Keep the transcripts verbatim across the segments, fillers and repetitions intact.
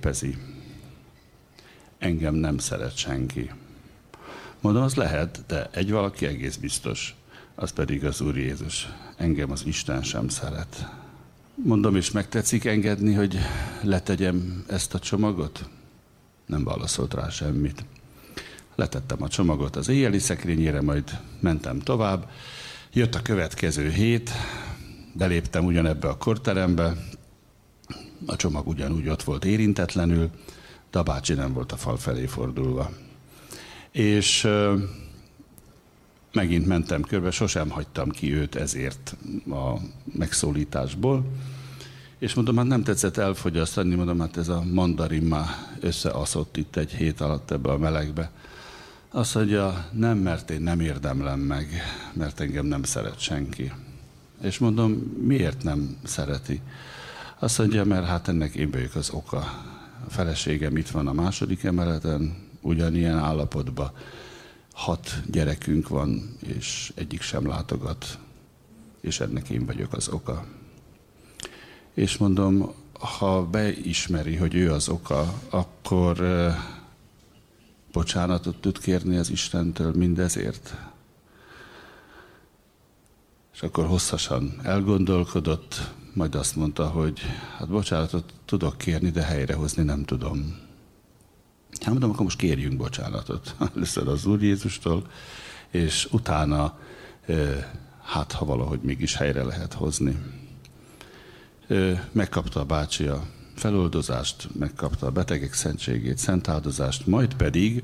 képezi. Engem nem szeret senki. Mondom, az lehet, de egy valaki egész biztos, az pedig az Úr Jézus. Engem az Isten sem szeret. Mondom, és megtetszik engedni, hogy letegyem ezt a csomagot? Nem válaszolt rá semmit. Letettem a csomagot az éjjeli szekrényére, majd mentem tovább. Jött a következő hét, beléptem ugyanebbe a korterembe, a csomag ugyanúgy ott volt érintetlenül, de a bácsi nem volt a fal felé fordulva. És euh, megint mentem körbe, sosem hagytam ki őt ezért a megszólításból, és mondom, hát nem tetszett elfogyasztani, mondom, hát ez a mandarin már összeaszott itt egy hét alatt ebbe a melegbe. Azt mondja, nem, mert én nem érdemlem meg, mert engem nem szeret senki. És mondom, miért nem szereti? Azt mondja, mert hát ennek én vagyok az oka. A feleségem itt van a második emeleten, ugyanilyen állapotban. Hat gyerekünk van, és egyik sem látogat, és ennek én vagyok az oka. És mondom, ha beismeri, hogy ő az oka, akkor uh, bocsánatot tud kérni az Istentől mindezért. És akkor hosszasan elgondolkodott, majd azt mondta, hogy hát bocsánatot tudok kérni, de helyrehozni nem tudom. Hát mondom, akkor most kérjünk bocsánatot. Először az Úr Jézustól, és utána hát, ha valahogy mégis helyre lehet hozni. Megkapta a bácsi a feloldozást, megkapta a betegek szentségét, szentáldozást, majd pedig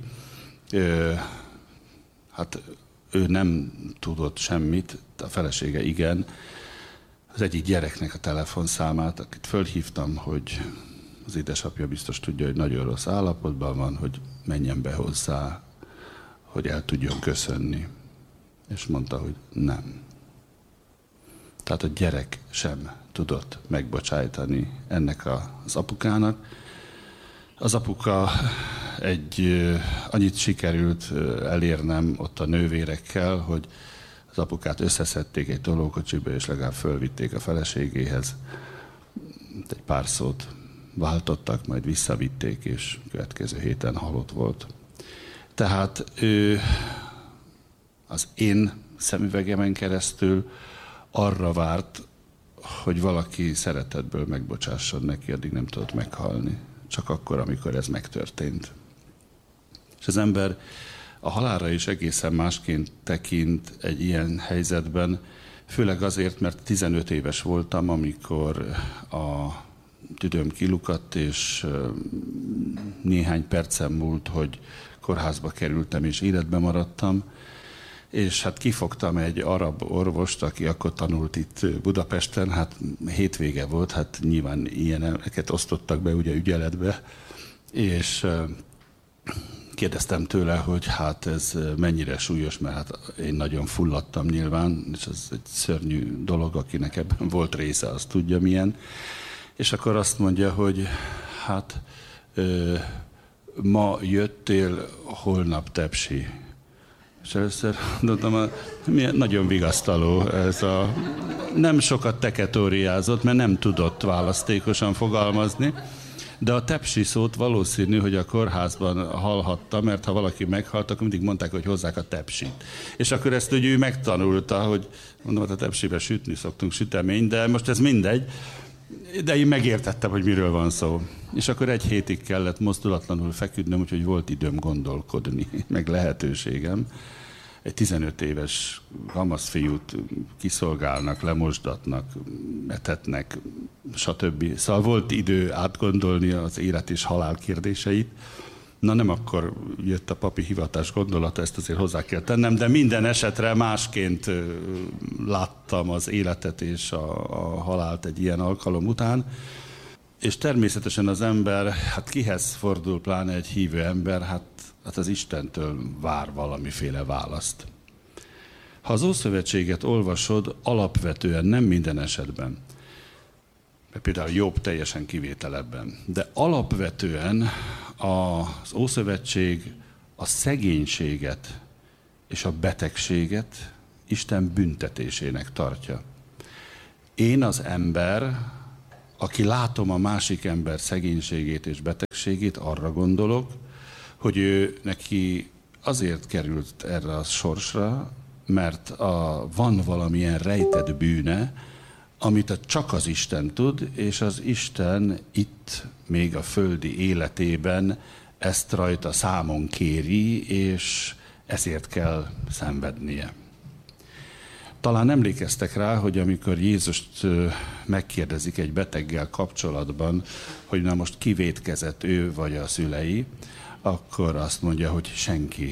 hát ő nem tudott semmit, a felesége igen, az egyik gyereknek a telefonszámát, akit fölhívtam, hogy az édesapja biztos tudja, hogy nagyon rossz állapotban van, hogy menjen be hozzá, hogy el tudjon köszönni. És mondta, hogy nem. Tehát a gyerek sem tudott megbocsájtani ennek az apukának. Az apuka egy, annyit sikerült elérnem ott a nővérekkel, hogy az apukát összeszedték egy tolókocsiba, és legalább fölvitték a feleségéhez. Egy pár szót váltottak, majd visszavitték, és következő héten halott volt. Tehát ő az én szemüvegemen keresztül arra várt, hogy valaki szeretetből megbocsásson neki, addig nem tudott meghalni. Csak akkor, amikor ez megtörtént. És az ember a halálra is egészen másként tekint egy ilyen helyzetben, főleg azért, mert tizenöt éves voltam, amikor a tüdőm kilukadt, és néhány percen múlt, hogy kórházba kerültem, és életbe maradtam. És hát kifogtam egy arab orvost, aki akkor tanult itt Budapesten, hát hétvége volt, hát nyilván ilyeneket osztottak be ugye ügyeletbe, és kérdeztem tőle, hogy hát ez mennyire súlyos, mert hát én nagyon fulladtam nyilván, és ez egy szörnyű dolog, akinek ebben volt része, az tudja milyen. És akkor azt mondja, hogy hát ö, ma jöttél, holnap tepsi. És először mondtam, nagyon vigasztaló ez a... Nem sokat teketóriázott, mert nem tudott választékosan fogalmazni, de a tepsi szót valószínű, hogy a kórházban hallhatta, mert ha valaki meghalt, akkor mindig mondták, hogy hozzák a tepsit. És akkor ezt ugye ő megtanulta, hogy mondom, hogy a tepsibe sütni szoktunk sütemény, de most ez mindegy. De én megértettem, hogy miről van szó. És akkor egy hétig kellett mozdulatlanul feküdnöm, úgyhogy volt időm gondolkodni, meg lehetőségem. Egy tizenöt éves kamaszfiút kiszolgálnak, lemosdatnak, etetnek, stb. Szóval volt idő átgondolni az élet és halál kérdéseit. Na nem akkor jött a papi hivatás gondolata, ezt azért hozzá kell tennem, de minden esetre másként láttam az életet és a, a halált egy ilyen alkalom után. És természetesen az ember, hát kihez fordul, pláne egy hívő ember, hát, hát az Istentől vár valamiféle választ. Ha az Ószövetséget olvasod, alapvetően nem minden esetben, például Jobb teljesen kivételebben, de alapvetően az Ószövetség a szegénységet és a betegséget Isten büntetésének tartja. Én az ember aki látom a másik ember szegénységét és betegségét, arra gondolok, hogy ő neki azért került erre a sorsra, mert a, van valamilyen rejtett bűne, amit csak az Isten tud, és az Isten itt még a földi életében ezt rajta számon kéri, és ezért kell szenvednie. Talán emlékeztek rá, hogy amikor Jézust megkérdezik egy beteggel kapcsolatban, hogy na most ki vétkezett, ő vagy a szülei, akkor azt mondja, hogy senki.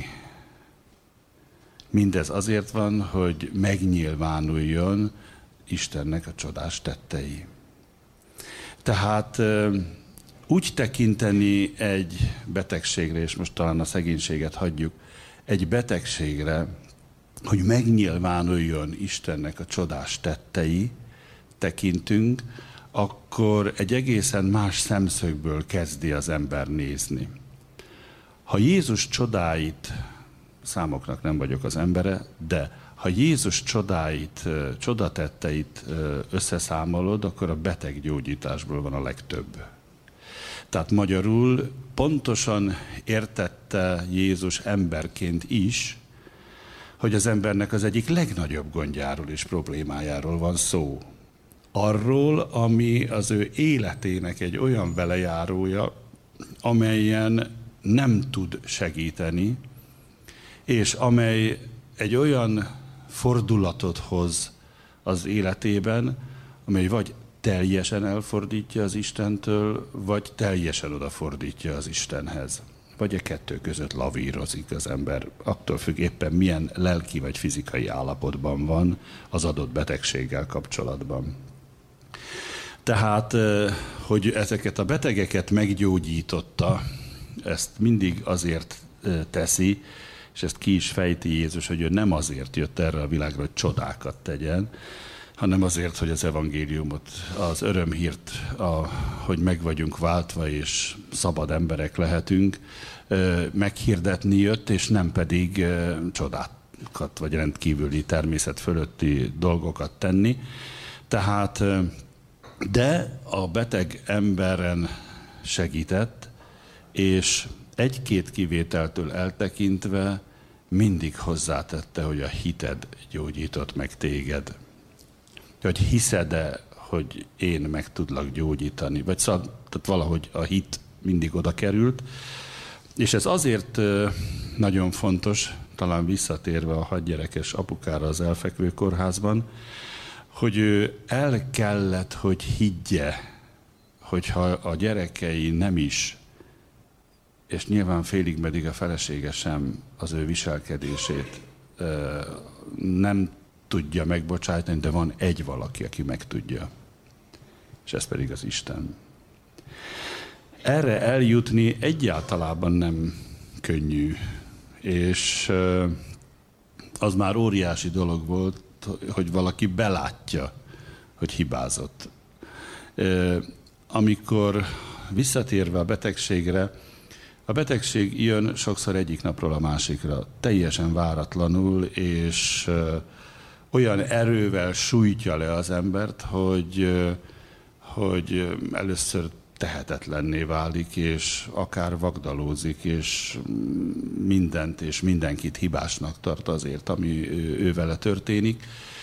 Mindez azért van, hogy megnyilvánuljon Istennek a csodás tettei. Tehát úgy tekinteni egy betegségre, és most talán a szegénységet hagyjuk, egy betegségre, hogy megnyilvánuljon Istennek a csodás tettei, tekintünk, akkor egy egészen más szemszögből kezdi az ember nézni. Ha Jézus csodáit, számoknak nem vagyok az embere, de ha Jézus csodáit, csodatetteit összeszámolod, akkor a beteggyógyításból van a legtöbb. Tehát magyarul pontosan értette Jézus emberként is, hogy az embernek az egyik legnagyobb gondjáról és problémájáról van szó. Arról, ami az ő életének egy olyan velejárója, amelyen nem tud segíteni, és amely egy olyan fordulatot hoz az életében, amely vagy teljesen elfordítja az Istentől, vagy teljesen odafordítja az Istenhez. Vagy a kettő között lavírozik az ember. Attól függ éppen milyen lelki vagy fizikai állapotban van az adott betegséggel kapcsolatban. Tehát, hogy ezeket a betegeket meggyógyította, ezt mindig azért teszi, és ezt ki is fejti Jézus, hogy ő nem azért jött erre a világra, hogy csodákat tegyen, hanem azért, hogy az evangéliumot, az örömhírt, a, hogy meg vagyunk váltva és szabad emberek lehetünk, meghirdetni jött, és nem pedig csodákat, vagy rendkívüli természet fölötti dolgokat tenni. Tehát, de a beteg emberen segített, és egy-két kivételtől eltekintve mindig hozzátette, hogy a hited gyógyított meg téged. Hogy hiszed-e, hogy én meg tudlak gyógyítani. Vagy szóval, tehát valahogy a hit mindig oda került. És ez azért nagyon fontos, talán visszatérve a hatgyerekes apukára az elfekvő kórházban, hogy ő el kellett, hogy higgye, hogyha a gyerekei nem is, és nyilván félig meddig a felesége sem az ő viselkedését nem tudja megbocsájtani, de van egy valaki, aki meg tudja. És ez pedig az Isten. Erre eljutni egyáltalán nem könnyű. És az már óriási dolog volt, hogy valaki belátja, hogy hibázott. Amikor visszatérve a betegségre, a betegség jön sokszor egyik napról a másikra, teljesen váratlanul, és olyan erővel sújtja le az embert, hogy, hogy először tehetetlenné válik, és akár vagdalózik, és mindent és mindenkit hibásnak tart azért, ami ő vele történik.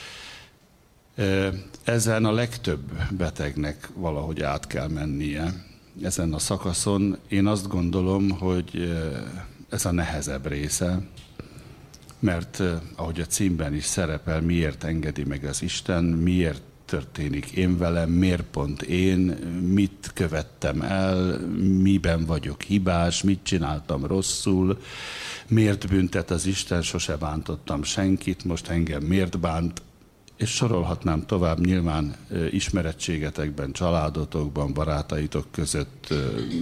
Ezen a legtöbb betegnek valahogy át kell mennie. Ezen a szakaszon én azt gondolom, hogy ez a nehezebb része, mert ahogy a címben is szerepel, miért engedi meg az Isten, miért történik én velem, miért pont én, mit követtem el, miben vagyok hibás, mit csináltam rosszul, miért büntet az Isten, sose bántottam senkit, most engem miért bánt, és sorolhatnám tovább, nyilván ismerettségetekben, családotokban, barátaitok között,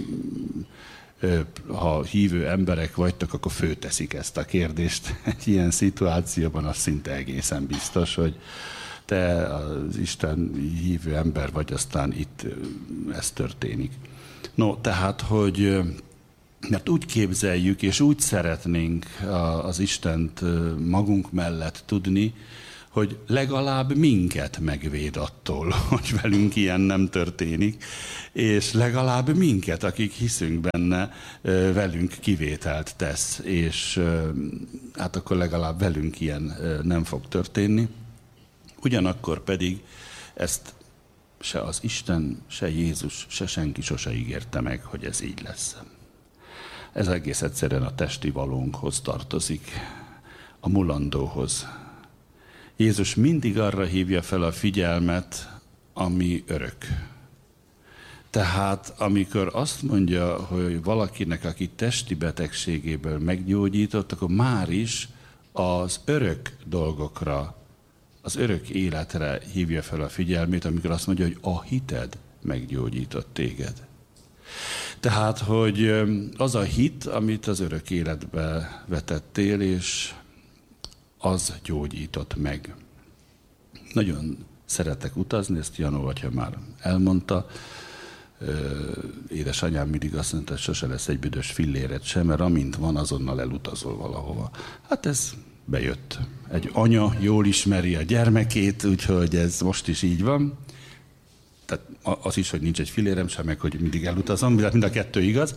ha hívő emberek vagytok, akkor fölteszik ezt a kérdést. Egy ilyen szituációban az szinte egészen biztos, hogy te az Isten hívő ember vagy, aztán itt ez történik. No, tehát, hogy mert úgy képzeljük, és úgy szeretnénk az Istent magunk mellett tudni, hogy legalább minket megvéd attól, hogy velünk ilyen nem történik, és legalább minket, akik hiszünk benne, velünk kivételt tesz, és hát akkor legalább velünk ilyen nem fog történni. Ugyanakkor pedig ezt se az Isten, se Jézus, se senki sose ígérte meg, hogy ez így lesz. Ez egész egyszerűen a testi valónkhoz tartozik, a mulandóhoz. Jézus mindig arra hívja fel a figyelmet, ami örök. Tehát amikor azt mondja, hogy valakinek, aki testi betegségéből meggyógyított, akkor már is az örök dolgokra, az örök életre hívja fel a figyelmét, amikor azt mondja, hogy a hited meggyógyított téged. Tehát, hogy az a hit, amit az örök életbe vetettél, és az gyógyított meg. Nagyon szeretek utazni, ezt Janó atya már elmondta. Édesanyám mindig azt mondta, hogy sose lesz egy büdös filléret sem, mert amint van, azonnal elutazol valahova. Hát ez bejött. Egy anya jól ismeri a gyermekét, úgyhogy ez most is így van. Tehát az is, hogy nincs egy fillérem sem, meg hogy mindig elutazom, mind a kettő igaz.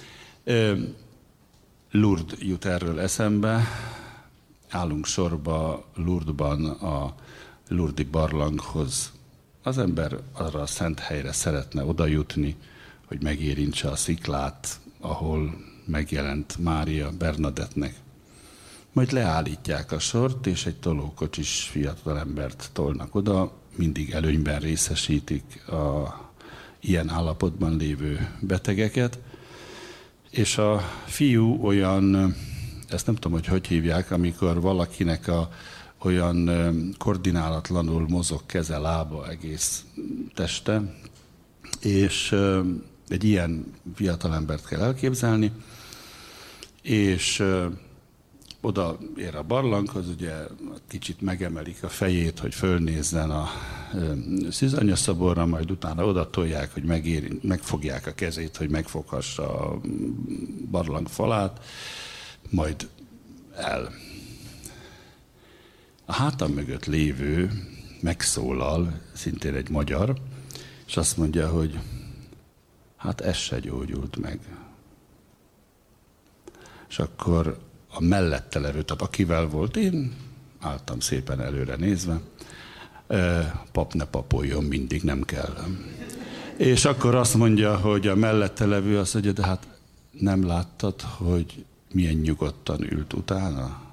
Lourdes jut erről eszembe. Állunk sorba Lourdesban a Lourdes barlanghoz. Az ember arra a szent helyre szeretne odajutni, hogy megérintse a sziklát, ahol megjelent Mária Bernadettnek. Majd leállítják a sort, és egy tolókocsis fiatalembert tolnak oda, mindig előnyben részesítik a ilyen állapotban lévő betegeket, és a fiú olyan, ezt nem tudom, hogy hogy hívják, amikor valakinek a, olyan koordinálatlanul mozog keze, lába, egész teste, és egy ilyen fiatalembert kell elképzelni, és oda ér a barlanghoz, ugye kicsit megemelik a fejét, hogy fölnézzen a szűzanyaszoborra, majd utána oda tolják, hogy megéri, megfogják a kezét, hogy megfoghassa a barlang falát, majd el. A hátam mögött lévő megszólal, szintén egy magyar, és azt mondja, hogy hát ez se gyógyult meg. És akkor a mellette levő, tehát akivel volt, én álltam szépen előre nézve, pap ne papoljon, mindig nem kell. És akkor azt mondja, hogy a mellette levő azt mondja, de hát nem láttad, hogy milyen nyugodtan ült utána?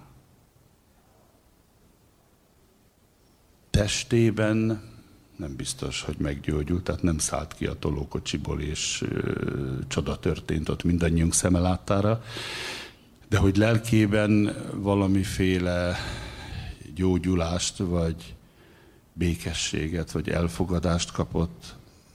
Testében nem biztos, hogy meggyógyult, tehát nem szállt ki a tolókocsiból, és ö, csoda történt ott mindannyiunk szeme láttára, de hogy lelkében valamiféle gyógyulást, vagy békességet, vagy elfogadást kapott,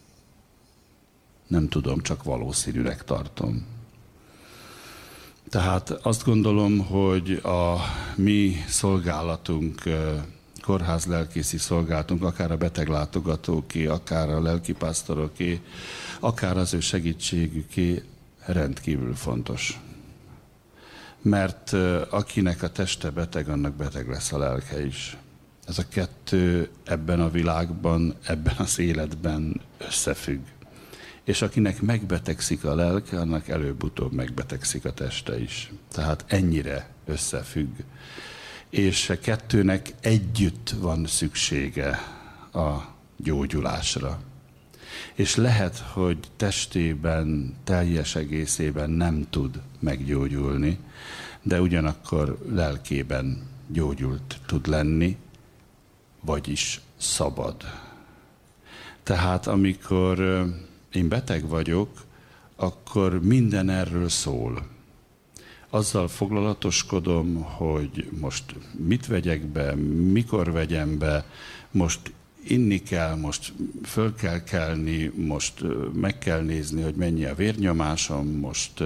nem tudom, csak valószínűleg tartom. Tehát azt gondolom, hogy a mi szolgálatunk, kórházlelkészi szolgálatunk, akár a beteglátogatóké, akár a lelkipásztoroké, akár az ő segítségüké rendkívül fontos. Mert akinek a teste beteg, annak beteg lesz a lelke is. Ez a kettő ebben a világban, ebben az életben összefügg. És akinek megbetegszik a lelke, annak előbb-utóbb megbetegszik a teste is. Tehát ennyire összefügg. És a kettőnek együtt van szüksége a gyógyulásra. És lehet, hogy testében, teljes egészében nem tud meggyógyulni, de ugyanakkor lelkében gyógyult tud lenni, vagyis szabad. Tehát amikor én beteg vagyok, akkor minden erről szól. Azzal foglalatoskodom, hogy most mit vegyek be, mikor vegyem be, most inni kell, most föl kell kelni, most meg kell nézni, hogy mennyi a vérnyomásom, most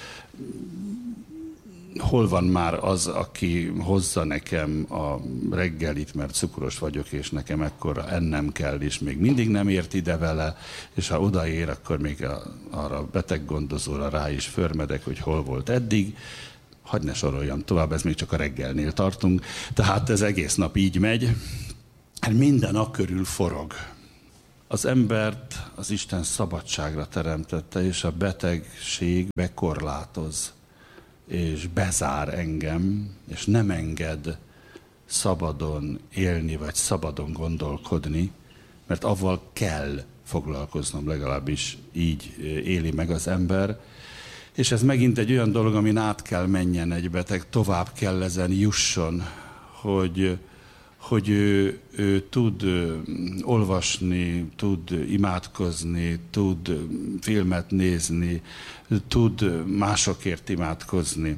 hol van már az, aki hozza nekem a reggelit, mert cukros vagyok, és nekem ekkora ennem kell, és még mindig nem ért ide vele, és ha odaér, akkor még a, arra a beteggondozóra rá is förmedek, hogy hol volt eddig. Hadd ne soroljam tovább, ez még csak a reggelnél tartunk. Tehát ez egész nap így megy. Minden a körül forog. Az embert az Isten szabadságra teremtette, és a betegség bekorlátoz, és bezár engem, és nem enged szabadon élni, vagy szabadon gondolkodni, mert avval kell foglalkoznom, legalábbis így éli meg az ember. És ez megint egy olyan dolog, amin át kell menjen egy beteg, tovább kell ezen jusson, hogy, hogy ő, ő tud olvasni, tud imádkozni, tud filmet nézni, tud másokért imádkozni.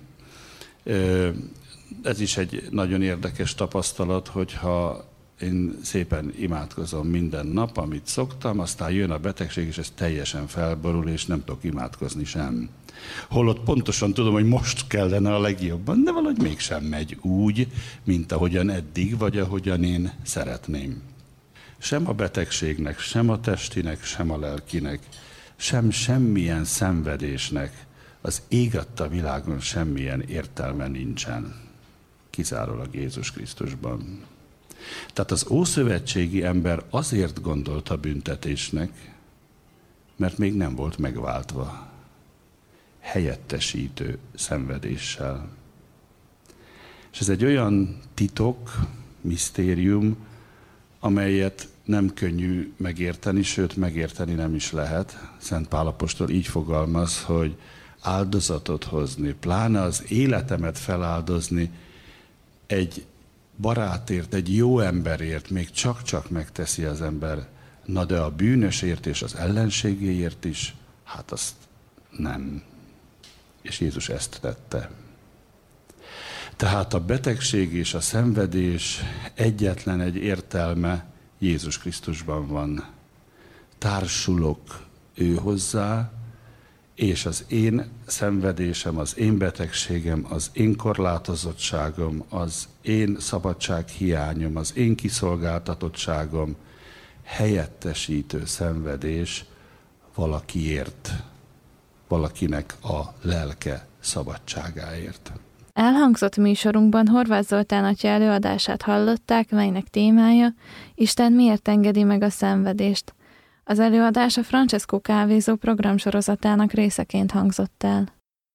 Ez is egy nagyon érdekes tapasztalat, hogyha én szépen imádkozom minden nap, amit szoktam, aztán jön a betegség, és ez teljesen felborul, és nem tudok imádkozni sem. Holott pontosan tudom, hogy most kellene a legjobban, de valahogy mégsem megy úgy, mint ahogyan eddig, vagy ahogyan én szeretném. Sem a betegségnek, sem a testinek, sem a lelkinek, sem semmilyen szenvedésnek az ég adta világon semmilyen értelme nincsen. Kizárólag Jézus Krisztusban. Tehát az ószövetségi ember azért gondolta büntetésnek, mert még nem volt megváltva. Helyettesítő szenvedéssel. És ez egy olyan titok, misztérium, amelyet nem könnyű megérteni, sőt megérteni nem is lehet. Szent Pál apostol így fogalmaz, hogy áldozatot hozni, pláne az életemet feláldozni egy barátért, egy jó emberért még csak-csak megteszi az ember, na de a bűnösért és az ellenségéért is, hát azt nem. És Jézus ezt tette. Tehát a betegség és a szenvedés egyetlen egy értelme Jézus Krisztusban van. Társulok ő hozzá, és az én szenvedésem, az én betegségem, az én korlátozottságom, az én szabadsághiányom, az én kiszolgáltatottságom helyettesítő szenvedés valakiért, valakinek a lelke szabadságáért. Elhangzott műsorunkban Horváth Zoltán atya előadását hallották, melynek témája Isten miért engedi meg a szenvedést. Az előadás a Francesco Kávézó programsorozatának részeként hangzott el.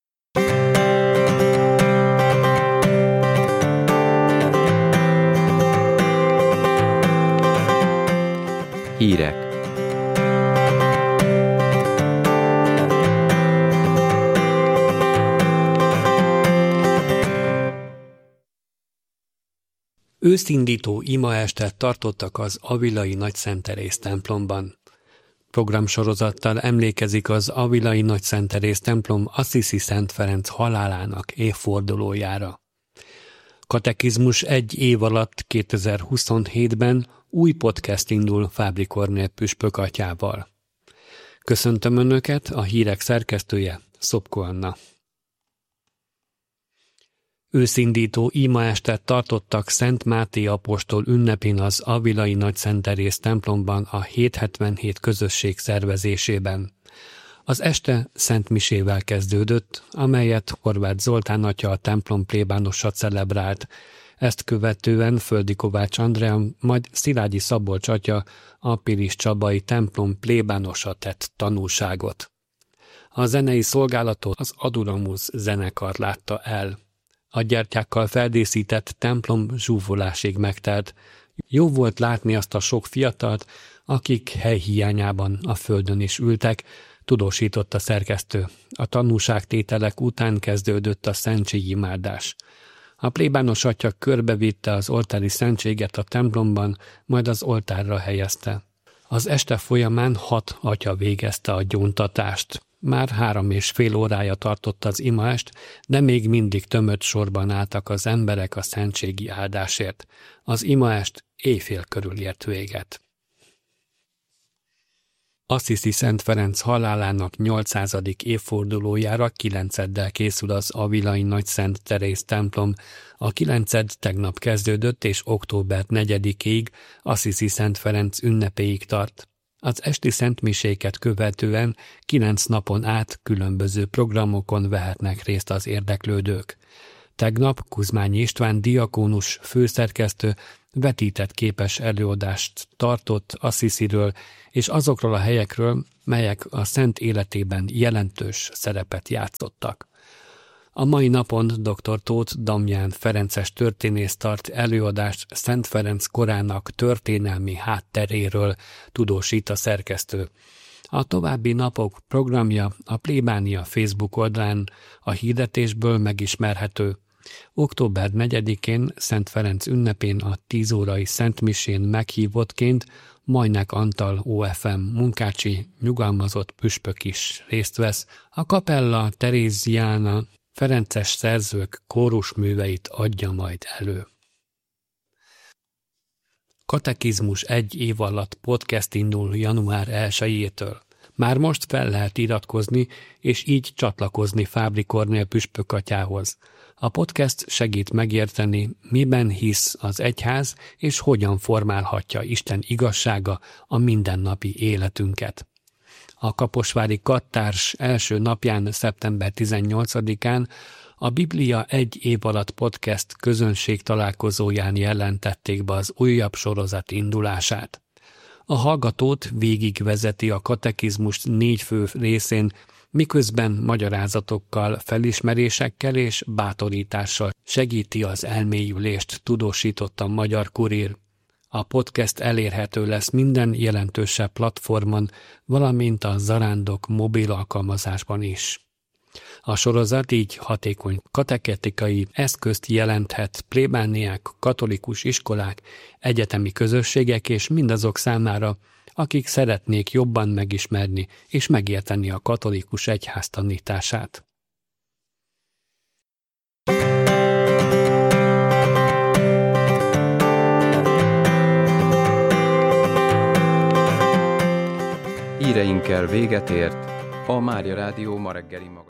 Hírek. Őszindító imaestet tartottak az avilai Nagyszent Teréz templomban. Programsorozattal emlékezik az avilai Nagyszent Teréz templom Assisi Szent Ferenc halálának évfordulójára. Katekizmus egy év alatt kétezer-huszonhétben új podcast indul Fábri Kornél püspök atyával. Köszöntöm Önöket, a hírek szerkesztője, Szopko Anna. Őszindító imaestet tartottak Szent Máté apostol ünnepén az avilai Nagyszent Teréz templomban a hétszázhetvenhét közösség szervezésében. Az este Szent Misével kezdődött, amelyet Horváth Zoltán atya a templom plébánosa celebrált. Ezt követően Földi Kovács Andrea, majd Szilágyi Szabolcs atya a Pilis Csabai templom plébánosa tett tanúságot. A zenei szolgálatot az Adulamuz zenekar látta el. A gyertyákkal feldíszített templom zsúfolásig megtelt. Jó volt látni azt a sok fiatalt, akik helyhiányában a földön is ültek, tudósított a szerkesztő. A tanúságtételek után kezdődött a szentségimádás. A plébános atya körbevitte az oltári szentséget a templomban, majd az oltárra helyezte. Az este folyamán hat atya végezte a gyóntatást. Már három és fél órája tartott az imaest, de még mindig tömött sorban álltak az emberek a szentségi áldásért. Az imaest éjfél körül ért véget. Assisi Szent Ferenc halálának nyolcszázadik évfordulójára kilenceddel készül az avilai Nagyszent Teréz templom. A kilenced tegnap kezdődött és október negyedikéig Assisi Szent Ferenc ünnepéig tart. Az esti szentmiséket követően kilenc napon át különböző programokon vehetnek részt az érdeklődők. Tegnap Kuzmányi István diakónus főszerkesztő vetített képes előadást tartott Assisiről és azokról a helyekről, melyek a szent életében jelentős szerepet játszottak. A mai napon dr. Tóth Damján ferences történész tart előadást Szent Ferenc korának történelmi hátteréről, tudósít a szerkesztő. A további napok programja a plébánia Facebook oldalán a hirdetésből megismerhető. október negyedikén Szent Ferenc ünnepén a tíz órai szentmisén meghívottként Majnek Antal o ef em munkácsi nyugalmazott püspök is részt vesz. A kapella Teréziána ferences szerzők kórusműveit adja majd elő. Katekizmus egy év alatt podcast indul január elsejétől. Már most fel lehet iratkozni, és így csatlakozni Fábri Kornél püspökatyához. A podcast segít megérteni, miben hisz az egyház, és hogyan formálhatja Isten igazsága a mindennapi életünket. A kaposvári kattárs első napján, szeptember tizennyolcadikán a Biblia egy év alatt podcast közönség találkozóján jelentették be az újabb sorozat indulását. A hallgatót végigvezeti a katekizmus négy fő részén, miközben magyarázatokkal, felismerésekkel és bátorítással segíti az elmélyülést, tudósított a Magyar Kurír. A podcast elérhető lesz minden jelentősebb platformon, valamint a Zarándok mobil alkalmazásban is. A sorozat így hatékony katechetikai eszközt jelenthet plébániák, katolikus iskolák, egyetemi közösségek és mindazok számára, akik szeretnék jobban megismerni és megérteni a katolikus egyház tanítását. Híreinkkel véget ért a Mária Rádió ma reggeli maga.